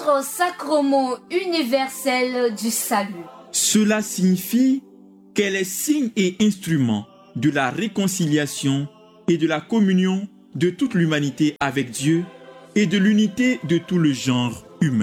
notre sacrement universel du salut. Cela signifie qu'elle est signe et instrument de la réconciliation et de la communion de toute l'humanité avec Dieu et de l'unité de tout le genre humain.